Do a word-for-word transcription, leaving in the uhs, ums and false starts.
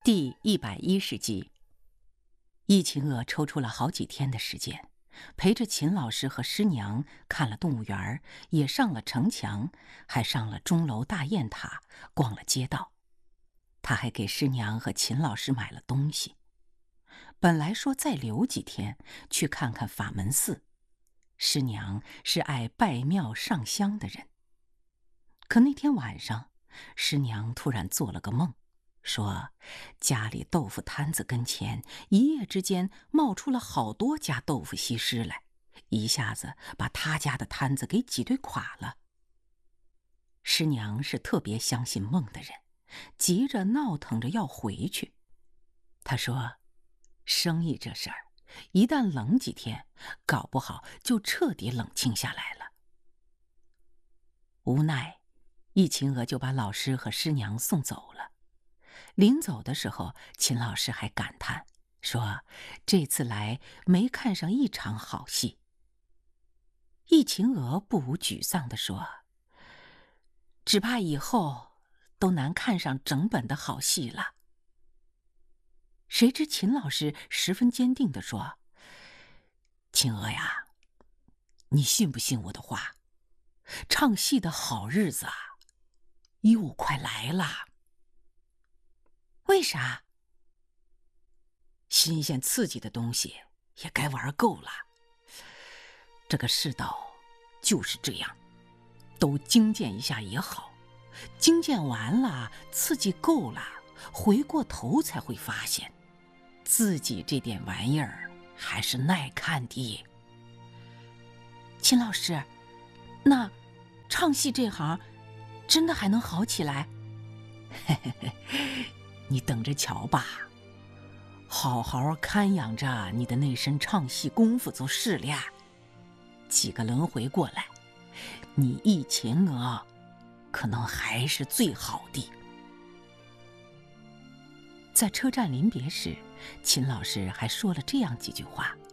第一百一十集，易秦娥抽出了好几天的时间，陪着秦老师和师娘看了动物园，也上了城墙，还上了钟楼大雁塔，逛了街道。他还给师娘和秦老师买了东西。本来说再留几天，去看看法门寺。师娘是爱拜庙上香的人。可那天晚上，师娘突然做了个梦，说家里豆腐摊子跟前一夜之间冒出了好多家豆腐西施来，一下子把他家的摊子给挤兑垮了。师娘是特别相信梦的人，急着闹腾着要回去。她说生意这事儿一旦冷几天，搞不好就彻底冷清下来了。无奈易秦娥就把老师和师娘送走了。临走的时候，秦老师还感叹说这次来没看上一场好戏。易秦娥不无沮丧地说，只怕以后都难看上整本的好戏了。谁知秦老师十分坚定地说，秦娥呀，你信不信我的话，唱戏的好日子啊又快来了。为啥？新鲜刺激的东西也该玩够了。这个世道就是这样，都精简一下也好，精简完了，刺激够了，回过头才会发现自己这点玩意儿还是耐看的。秦老师，那唱戏这行真的还能好起来？嘿嘿嘿，你等着瞧吧，好好看养着你的那身唱戏功夫就是了。几个轮回过来，你易秦娥可能还是最好的。在车站临别时，秦老师还说了这样几句话。